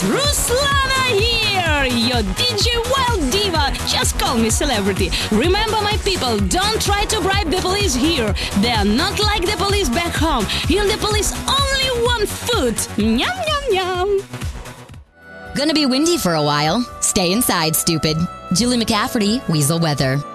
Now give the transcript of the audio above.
Ruslana here, your DJ Wild Diva. Just call me celebrity. Remember, my people, don't try to bribe the police here. They are not like the police back home. Here the police only want food. Yum, yum, yum. Gonna be windy for a while. Stay inside, stupid. Julie McCafferty, Weasel Weather.